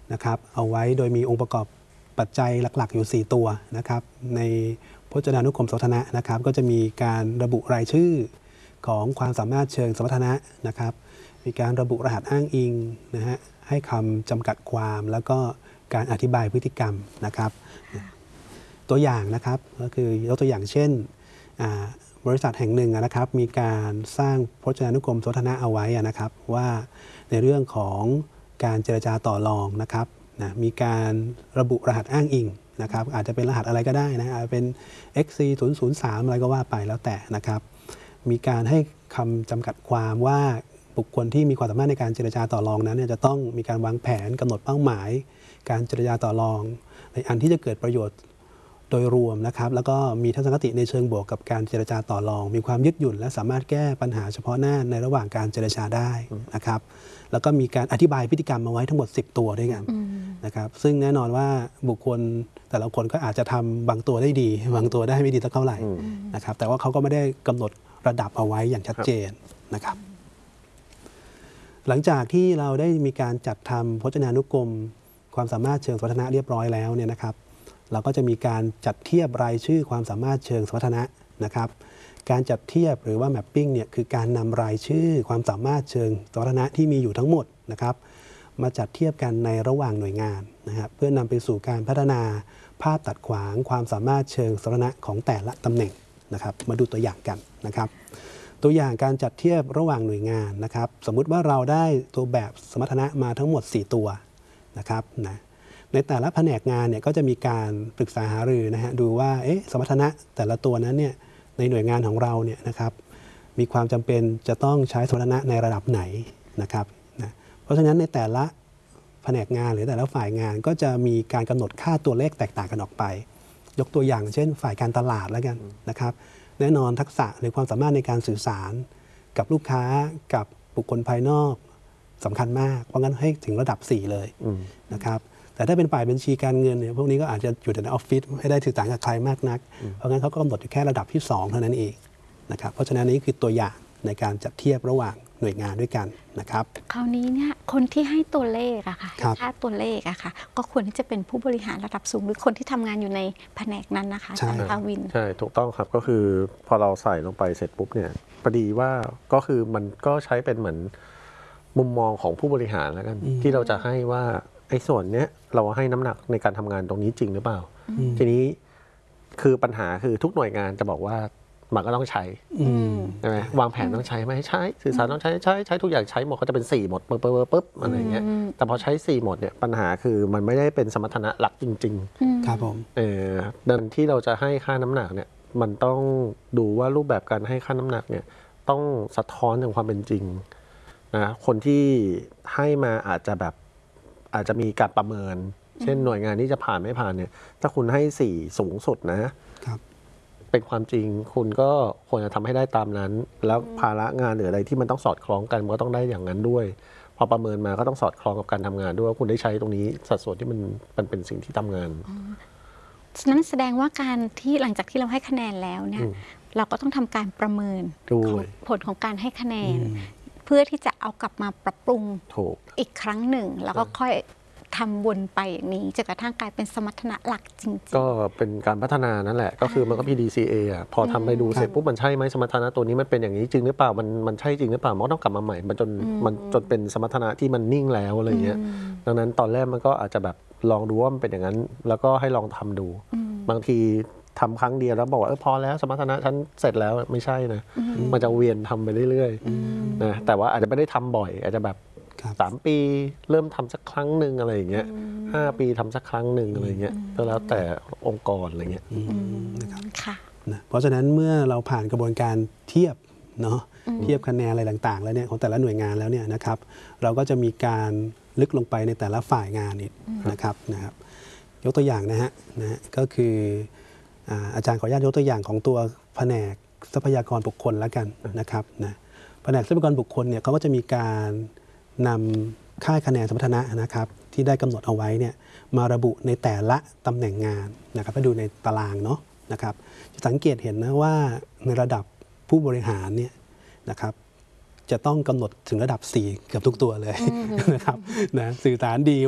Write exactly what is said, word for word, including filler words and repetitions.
นะครับเอาไว้โดยมีองค์ประกอบปัจจัยหลักๆอยู่สี่ตัวนะครับในพจนานุกรมสมรรถนะนะครับก็จะมีการระบุรายชื่อของความสามารถเชิงสมรรถนะนะครับมีการระบุรหัสอ้างอิงนะฮะให้คำจำกัดความแล้วก็การอธิบายพฤติกรรมนะครับตัวอย่างนะครับก็คือยกตัวอย่างเช่นบริษัทแห่งหนึ่งนะครับมีการสร้างพจนานุกรมสมรรถนะเอาไว้นะครับว่าในเรื่องของการเจรจาต่อรองนะครับนะมีการระบุรหัสอ้างอิงนะครับอาจจะเป็นรหัสอะไรก็ได้นะอาจจะเป็น เอ็กซ์ ซี ศูนย์ ศูนย์ สาม อะไรก็ว่าไปแล้วแต่นะครับมีการให้คำจำกัดความว่าบุคคลที่มีความสามารถในการเจรจาต่อรองนั้นเนี่ยจะต้องมีการวางแผนกำหนดเป้าหมายการเจรจาต่อรองในอันที่จะเกิดประโยชน์โดยรวมนะครับแล้วก็มีทัศนคติในเชิงบวกกับการเจรจาต่อรองมีความยืดหยุ่นและสามารถแก้ปัญหาเฉพาะหน้าในระหว่างการเจรจาได้นะครับแล้วก็มีการอธิบายพฤติกรรมมาไว้ทั้งหมดสิบตัวด้วยกันนะครับซึ่งแน่นอนว่าบุคคลแต่ละคนก็อาจจะทำบางตัวได้ดีบางตัวได้ไม่ดีสักเท่าไหร่นะครับแต่ว่าเขาก็ไม่ได้กำหนดระดับเอาไว้อย่างชัดเจนนะครับหลังจากที่เราได้มีการจัดทำพจนานุกรมความสามารถเชิงสมรรถนะเรียบร้อยแล้วเนี่ยนะครับเราก็จะมีการจัดเทียบรายชื่อความสามารถเชิงสมรรถนะนะครับการจัดเทียบหรือว่า mapping เนี่ยคือการนำรายชื่อความสามารถเชิงสมรรถนะที่มีอยู่ทั้งหมดนะครับมาจัดเทียบกันในระหว่างหน่วยงานนะครับเพื่อนำไปสู่การพัฒนาภาพตัดขวางความสามารถเชิงสมรรถนะของแต่ละตำแหน่งนะครับมาดูตัวอย่างกันนะครับตัวอย่างการจัดเทียบระหว่างหน่วยงานนะครับสมมุติว่าเราได้ตัวแบบสมรรถนะมาทั้งหมดสี่ตัวนะครับนะในแต่ละแผนกงานเนี่ยก็จะมีการปรึกษาหารือนะฮะดูว่าเอ๊ะสมรรถนะแต่ละตัวนั้นเนี่ยในหน่วยงานของเราเนี่ยนะครับมีความจำเป็นจะต้องใช้สมรรถนะในระดับไหนนะครับนะเพราะฉะนั้นในแต่ละแผนกงานหรือแต่ละฝ่ายงานก็จะมีการกำหนดค่าตัวเลขแตกต่างกันออกไปยกตัวอย่างเช่นฝ่ายการตลาดแล้วกันนะครับแน่นอนทักษะหรือความสามารถในการสื่อสารกับลูกค้ากับบุคคลภายนอกสำคัญมากเพราะงั้นให้ถึงระดับสี่เลยนะครับแต่ถ้าเป็นฝ่ายบัญชีการเงินเนี่ยพวกนี้ก็อาจจะอยู่ในออฟฟิศไม่ได้สื่อสารกับใครมากนักเพราะงั้นเขาก็กำหนดอยู่แค่ระดับที่สองเท่านั้นเองนะครับเพราะฉะนั้นนี้คือตัวอย่างในการจัดเทียบระหว่างหน่วยงานด้วยกันนะครับคราวนี้เนี่ยคนที่ให้ตัวเลขอะค่ะค่าตัวเลขอะค่ะก็ควรที่จะเป็นผู้บริหารระดับสูงหรือคนที่ทำงานอยู่ในแผนกนั้นนะคะอาจารย์ภาวินใช่ถูกต้องครับก็คือพอเราใส่ลงไปเสร็จปุ๊บเนี่ยพอดีว่าก็คือมันก็ใช้เป็นเหมือนมุมมองของผู้บริหารแล้วกันที่เราจะให้ว่าไอ้ส่วนเนี้ยเราให้น้ำหนักในการทำงานตรงนี้จริงหรือเปล่าทีนี้คือปัญหาคือทุกหน่วยงานจะบอกว่ามันก็ต้องใช้ใช่ไหมวางแผนต้องใช้ไหมใช้สื่อสารต้องใช้ใช้ใช้ทุกอย่างใช้หมดก็จะเป็นสี่หมดปึ๊บปึ๊บปึ๊บอะไรเงี้ยแต่พอใช้สี่หมดเนี่ยปัญหาคือมันไม่ได้เป็นสมรรถนะหลักจริงๆครับผมเออดังที่เราจะให้ค่าน้ำหนักเนี่ยมันต้องดูว่ารูปแบบการให้ค่าน้ำหนักเนี่ยต้องสะท้อนถึงความเป็นจริงนะคนที่ให้มาอาจจะแบบอาจจะมีการประเมินเช่นหน่วยงานที่จะผ่านไม่ผ่านเนี่ยถ้าคุณให้สี่สูงสุดนะครับเป็นความจริงคุณก็ควรจะทำให้ได้ตามนั้นแล้วภาระงานหรืออะไรที่มันต้องสอดคล้องกันมันก็ต้องได้อย่างนั้นด้วยพอประเมินมาก็ต้องสอดคล้องกับการทำงานด้วยว่าคุณได้ใช้ตรงนี้สัดส่วนที่มันมันเป็นสิ่งที่ทำงานนั้นแสดงว่าการที่หลังจากที่เราให้คะแนนแล้วเนี่ยเราก็ต้องทำการประเมินผลของการให้คะแนนเพื่อที่จะเอากลับมาปรับปรุงอีกครั้งหนึ่งแล้วก็ค่อยทำวนไปอย่างนี้จนกระทั่งกลายเป็นสมรรถนะหลักจริงๆก็เป็นการพัฒนานั่นแหละก็คือมันก็ พี ดี ซี เอ อ่ะพอทำไปดูเสร็จปุ๊บมันใช่ไหมสมรรถนะตัวนี้มันเป็นอย่างนี้จริงหรือเปล่ามันมันใช่จริงหรือเปล่ามันต้องกลับมาใหม่มันจนมันจนเป็นสมรรถนะที่มันนิ่งแล้วอะไรเงี้ยดังนั้นตอนแรกมันก็อาจจะแบบลองดูว่ามันเป็นอย่างนั้นแล้วก็ให้ลองทำดูบางทีทำครั้งเดียวแล้วบอกว่าเออพอแล้วสมรรถนะฉันเสร็จแล้วไม่ใช่นะมันจะเวียนทำไปเรื่อยๆนะแต่ว่าอาจจะไม่ได้ทำบ่อยอาจจะแบบสามปีเริ่มทำสักครั้งหนึ่งอะไรอย่างเงี้ยห้าปีทำสักครั้งหนึ่งอะไรเงี้ยก็แล้วแต่องค์กรอะไรเงี้ยนะครับนะเพราะฉะนั้นเมื่อเราผ่านกระบวนการเทียบเนาะเทียบคะแนนอะไรต่างๆแล้วเนี่ยของแต่ละหน่วยงานแล้วเนี่ยนะครับเราก็จะมีการลึกลงไปในแต่ละฝ่ายงานนี่นะครับนะครับยกตัวอย่างนะฮะนะฮะก็คืออาจารย์ขออนุญาตยกตัวอย่างของตัวแผนกทรัพยากรบุคคลแล้วกันนะครับนะแผนกทรัพยากรบุคคลเนี่ยเขาก็จะมีการนำค่าคะแนนสมรรถนะนะครับที่ได้กำหนดเอาไว้เนี่ยมาระบุในแต่ละตำแหน่งงานนะครับให้ดูในตารางเนาะนะครับจะสังเกตเห็นนะว่าในระดับผู้บริหารเนี่ยนะครับจะต้องกำหนดถึงระดับสี่เกือบทุกตัวเลยนะครับนะสื่อสารดี